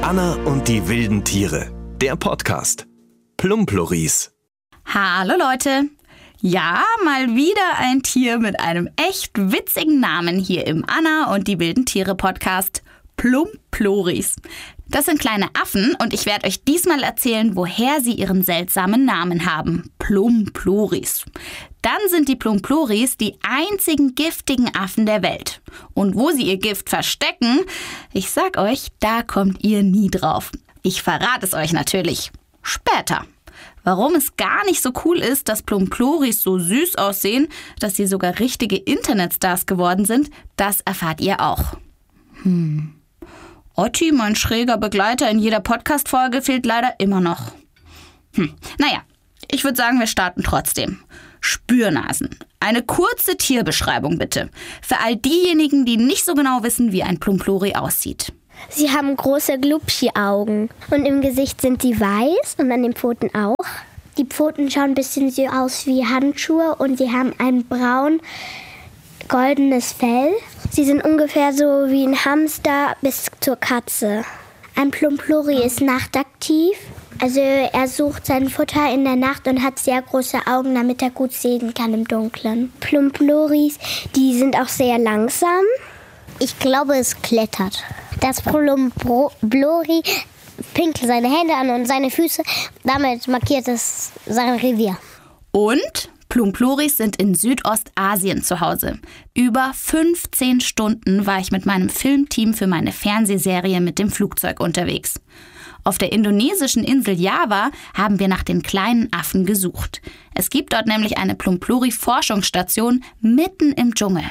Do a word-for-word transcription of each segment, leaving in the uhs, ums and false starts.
Anna und die wilden Tiere. Der Podcast. Plumploris. Hallo Leute. Ja, mal wieder ein Tier mit einem echt witzigen Namen hier im Anna und die wilden Tiere Podcast. Plumploris. Das sind kleine Affen und ich werde euch diesmal erzählen, woher sie ihren seltsamen Namen haben. Plumploris. Dann sind die Plumploris die einzigen giftigen Affen der Welt. Und wo sie ihr Gift verstecken, ich sag euch, da kommt ihr nie drauf. Ich verrate es euch natürlich. Später. Warum es gar nicht so cool ist, dass Plumploris so süß aussehen, dass sie sogar richtige Internetstars geworden sind, das erfahrt ihr auch. Hm. Otti, mein schräger Begleiter in jeder Podcast-Folge, fehlt leider immer noch. Hm. Naja, ich würde sagen, wir starten trotzdem. Spürnasen. Eine kurze Tierbeschreibung bitte. Für all diejenigen, die nicht so genau wissen, wie ein Plumplori aussieht. Sie haben große Glubschi-Augen und im Gesicht sind sie weiß und an den Pfoten auch. Die Pfoten schauen ein bisschen so aus wie Handschuhe und sie haben ein braun-goldenes Fell. Sie sind ungefähr so wie ein Hamster bis zur Katze. Ein Plumplori ist nachtaktiv. Also er sucht sein Futter in der Nacht und hat sehr große Augen, damit er gut sehen kann im Dunkeln. Plumploris, die sind auch sehr langsam. Ich glaube, es klettert. Das Plumplori pinkelt seine Hände an und seine Füße. Damit markiert es sein Revier. Und Plumploris sind in Südostasien zu Hause. Über fünfzehn Stunden war ich mit meinem Filmteam für meine Fernsehserie mit dem Flugzeug unterwegs. Auf der indonesischen Insel Java haben wir nach den kleinen Affen gesucht. Es gibt dort nämlich eine Plumplori-Forschungsstation mitten im Dschungel.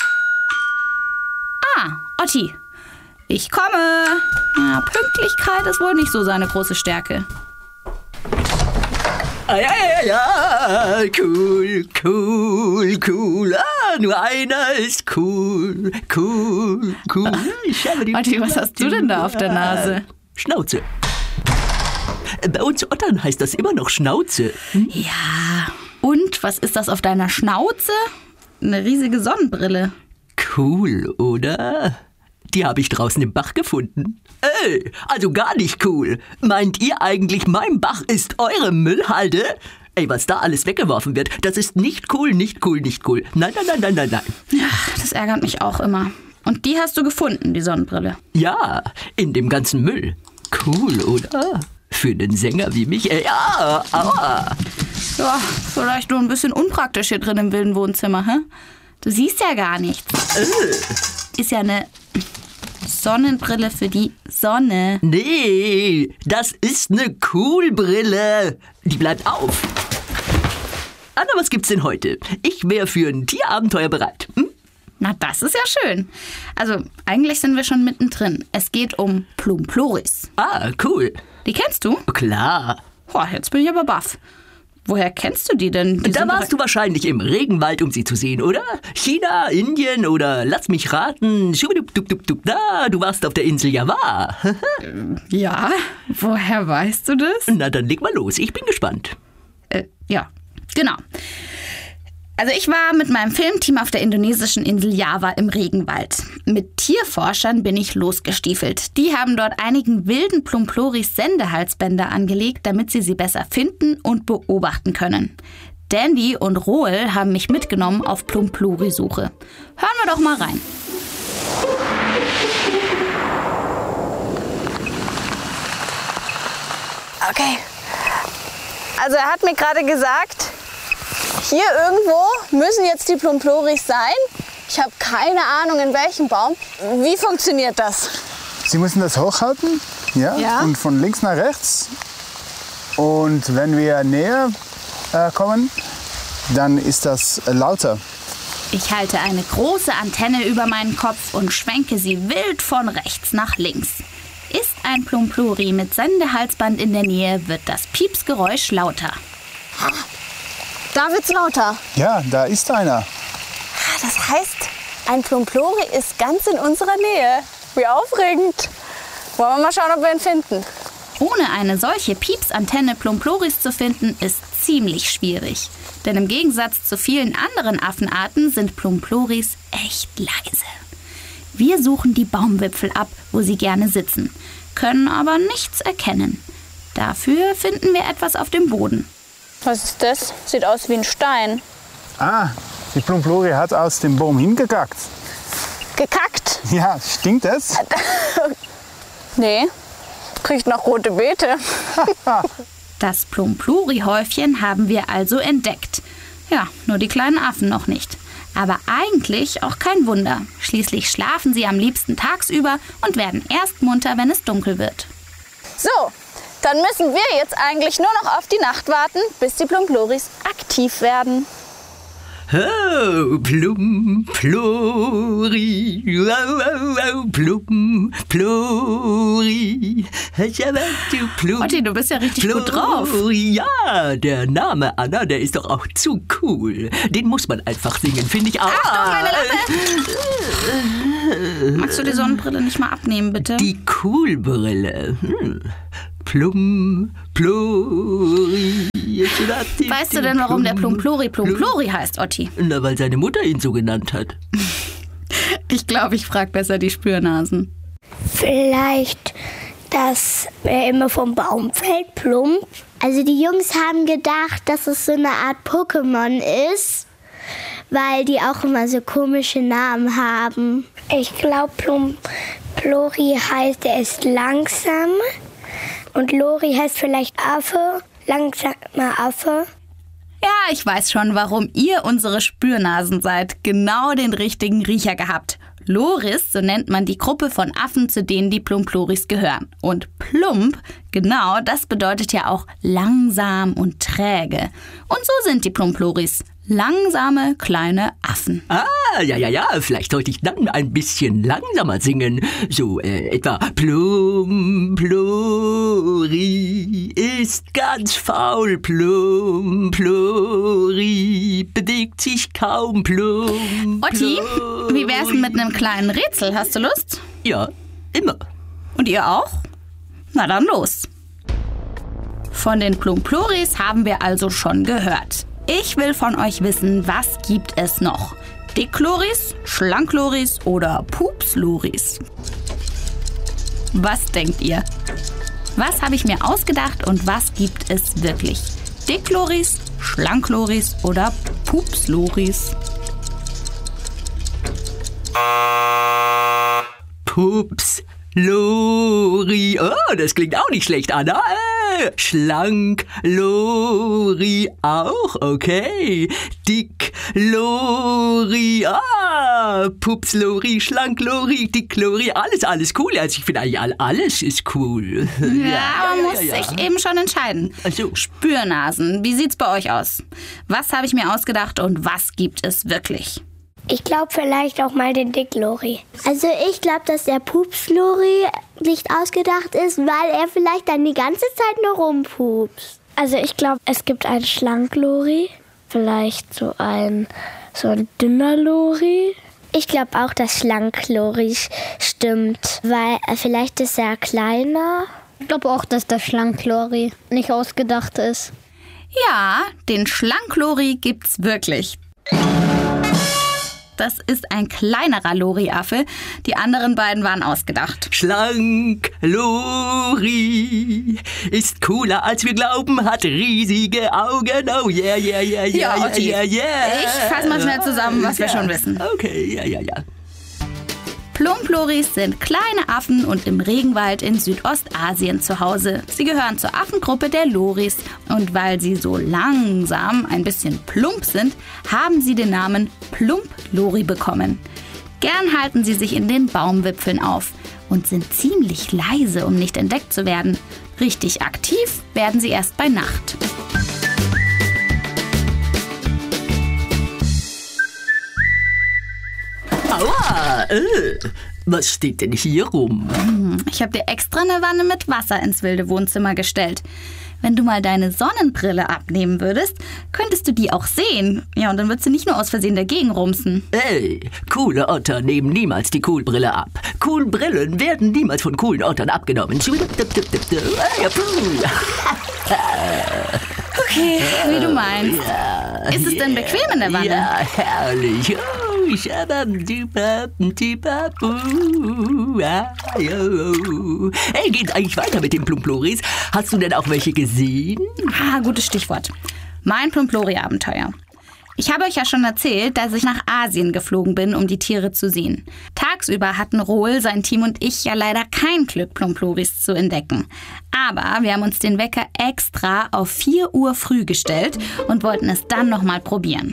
Ah, Otti. Ich komme. Ja, Pünktlichkeit ist wohl nicht so seine große Stärke. Ah, ja, ja, ja, cool, cool, cool. Ah, nur einer ist cool, cool, cool. Otti, was hast du denn da auf der Nase? Schnauze. Bei uns Ottern heißt das immer noch Schnauze. Hm? Ja, und was ist das auf deiner Schnauze? Eine riesige Sonnenbrille. Cool, oder? Die habe ich draußen im Bach gefunden. Ey, also gar nicht cool. Meint ihr eigentlich, mein Bach ist eure Müllhalde? Ey, was da alles weggeworfen wird, das ist nicht cool, nicht cool, nicht cool. Nein, nein, nein, nein, nein, nein. Ja, das ärgert mich auch immer. Und die hast du gefunden, die Sonnenbrille? Ja, in dem ganzen Müll. Cool, oder? Für einen Sänger wie mich, ey, ja, aua. Ja, vielleicht nur ein bisschen unpraktisch hier drin im wilden Wohnzimmer, hä? Du siehst ja gar nichts. Äh. Ist ja eine Sonnenbrille für die Sonne. Nee, das ist eine Coolbrille. Die bleibt auf. Anna, was gibt's denn heute? Ich wäre für ein Tierabenteuer bereit. Hm? Na, das ist ja schön. Also, eigentlich sind wir schon mittendrin. Es geht um Plumploris. Ah, cool. Die kennst du? Klar. Boah, jetzt bin ich aber baff. Woher kennst du die denn? Die da warst du wahrscheinlich im Regenwald, um sie zu sehen, oder? China, Indien oder lass mich raten. Da, du warst auf der Insel Java. Ja, woher weißt du das? Na, dann leg mal los. Ich bin gespannt. Äh, ja, genau. Also ich war mit meinem Filmteam auf der indonesischen Insel Java im Regenwald. Mit Tierforschern bin ich losgestiefelt. Die haben dort einigen wilden Plumploris Sendehalsbänder angelegt, damit sie sie besser finden und beobachten können. Dandy und Roel haben mich mitgenommen auf Plumplori-Suche. Hören wir doch mal rein. Okay. Also er hat mir gerade gesagt, hier irgendwo müssen jetzt die Plumploris sein. Ich habe keine Ahnung, in welchem Baum. Wie funktioniert das? Sie müssen das hochhalten, ja, ja. Und von links nach rechts. Und wenn wir näher äh, kommen, dann ist das äh, lauter. Ich halte eine große Antenne über meinen Kopf und schwenke sie wild von rechts nach links. Ist ein Plumplori mit Sendehalsband in der Nähe, wird das Piepsgeräusch lauter. Da wird's lauter. Ja, da ist einer. Das heißt, ein Plumplori ist ganz in unserer Nähe. Wie aufregend. Wollen wir mal schauen, ob wir ihn finden. Ohne eine solche Piepsantenne Plumploris zu finden, ist ziemlich schwierig. Denn im Gegensatz zu vielen anderen Affenarten sind Plumploris echt leise. Wir suchen die Baumwipfel ab, wo sie gerne sitzen. können aber nichts erkennen. Dafür finden wir etwas auf dem Boden. Was ist das? Sieht aus wie ein Stein. Ah, die Plumplori hat aus dem Baum hingekackt. Gekackt? Ja, stinkt es? Nee, riecht nach rote Beete. Das Plumplori-Häufchen haben wir also entdeckt. Ja, nur die kleinen Affen noch nicht. Aber eigentlich auch kein Wunder. Schließlich schlafen sie am liebsten tagsüber und werden erst munter, wenn es dunkel wird. So, dann müssen wir jetzt eigentlich nur noch auf die Nacht warten, bis die Plumploris aktiv werden. Oh, Plumplori, oh, oh, oh, Plumplori. Otti, du bist ja richtig gut drauf. Ja, der Name Anna, der ist doch auch zu cool. Den muss man einfach singen, finde ich auch. Achtung, meine Lappe! Magst du die Sonnenbrille nicht mal abnehmen, bitte? Die Coolbrille. Hm. Plum, Plori. Weißt du denn, warum der Plumplori Plumplori heißt, Otti? Na, weil seine Mutter ihn so genannt hat. Ich glaube, ich frage besser die Spürnasen. Vielleicht, dass er immer vom Baum fällt, plump. Also die Jungs haben gedacht, dass es so eine Art Pokémon ist, weil die auch immer so komische Namen haben. Ich glaube, Plumplori heißt, er ist langsam. Und Lori heißt vielleicht Affe, langsamer Affe. Ja, ich weiß schon, warum ihr unsere Spürnasen seid. Genau den richtigen Riecher gehabt. Loris, so nennt man die Gruppe von Affen, zu denen die Plumploris gehören. Und plump, genau, das bedeutet ja auch langsam und träge. Und so sind die Plumploris. Langsame, kleine Affen. Ah, ja, ja, ja, vielleicht sollte ich dann ein bisschen langsamer singen. So, äh, etwa Plumplori ist ganz faul, Plumplori bewegt sich kaum, Plumplori. Otti, wie wär's denn mit einem kleinen Rätsel? Hast du Lust? Ja, immer. Und ihr auch? Na dann los. Von den Plumploris haben wir also schon gehört. Ich will von euch wissen, was gibt es noch? Dickloris, Schlankloris oder Pupsloris? Was denkt ihr? Was habe ich mir ausgedacht und was gibt es wirklich? Dickloris, Schlankloris oder Pupsloris? Pupslori. Oh, das klingt auch nicht schlecht, Anna. Äh, schlank, Lori auch, okay. Dick, Lori, ah. Pupslori, schlank, Lori, dick, Lori, alles, alles cool. Also ich finde eigentlich alles ist cool. Ja, ja man ja, muss ja, ja. sich eben schon entscheiden. Also. Spürnasen, wie sieht's bei euch aus? Was habe ich mir ausgedacht und was gibt es wirklich? Ich glaube vielleicht auch mal den Dick-Lori. Also ich glaube, dass der Pups-Lori nicht ausgedacht ist, weil er vielleicht dann die ganze Zeit nur rumpupst. Also ich glaube, es gibt einen Schlank-Lori, vielleicht so ein, so ein dünner Lori. Ich glaube auch, dass Schlank-Lori stimmt, weil vielleicht ist er kleiner. Ich glaube auch, dass der Schlank-Lori nicht ausgedacht ist. Ja, den Schlank-Lori gibt's wirklich. Das ist ein kleinerer Lori-Affe. Die anderen beiden waren ausgedacht. Schlank, Lori ist cooler als wir glauben, hat riesige Augen. Oh yeah, yeah, yeah, yeah, ja, yeah, yeah, yeah. Ich fasse mal schnell zusammen, was wir schon wissen. Okay, ja, ja, ja. Plumploris sind kleine Affen und im Regenwald in Südostasien zu Hause. Sie gehören zur Affengruppe der Loris und weil sie so langsam ein bisschen plump sind, haben sie den Namen Plumplori bekommen. Gern halten sie sich in den Baumwipfeln auf und sind ziemlich leise, um nicht entdeckt zu werden. Richtig aktiv werden sie erst bei Nacht. Aua, äh, was steht denn hier rum? Ich habe dir extra eine Wanne mit Wasser ins wilde Wohnzimmer gestellt. Wenn du mal deine Sonnenbrille abnehmen würdest, könntest du die auch sehen. Ja, und dann würdest du nicht nur aus Versehen dagegen rumsen. Ey, coole Otter nehmen niemals die Coolbrille ab. Coolbrillen werden niemals von coolen Ottern abgenommen. Okay, wie du meinst. Ja, Ist es denn bequem in der Wanne? Ja, herrlich. Oh, Hey, geht's eigentlich weiter mit den Plumploris? Hast du denn auch welche gesehen? Ah, gutes Stichwort. Mein Plumplori-Abenteuer. Ich habe euch ja schon erzählt, dass ich nach Asien geflogen bin, um die Tiere zu sehen. Tagsüber hatten Rohl, sein Team und ich ja leider kein Glück, Plumploris zu entdecken. Aber wir haben uns den Wecker extra auf vier Uhr früh gestellt und wollten es dann nochmal probieren.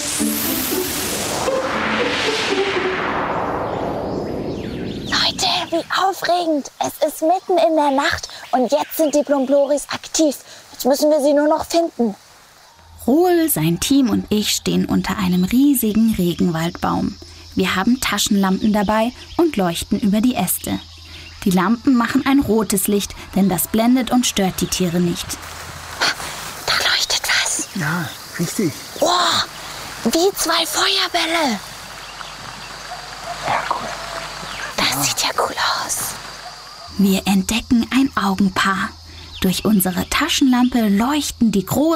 Leute, wie aufregend. Es ist mitten in der Nacht und jetzt sind die Plumploris aktiv. Jetzt müssen wir sie nur noch finden. Rohl, sein Team und ich stehen unter einem riesigen Regenwaldbaum. Wir haben Taschenlampen dabei und leuchten über die Äste. Die Lampen machen ein rotes Licht, denn das blendet und stört die Tiere nicht. Da leuchtet was. Ja, richtig. Wow, wie zwei Feuerbälle. Ja, cool. Das sieht ja cool aus. Wir entdecken ein Augenpaar. Durch unsere Taschenlampe leuchten die großen